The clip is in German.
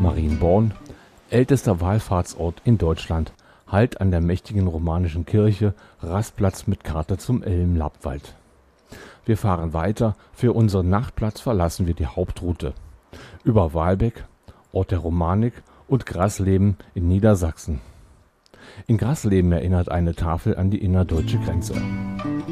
Marienborn, ältester Wallfahrtsort in Deutschland, Halt an der mächtigen romanischen Kirche, Rastplatz mit Karte zum Elm-Lappwald. Wir fahren weiter, für unseren Nachtplatz verlassen wir die Hauptroute. Über Walbeck, Ort der Romanik, und Grasleben in Niedersachsen. In Grasleben erinnert eine Tafel an die innerdeutsche Grenze.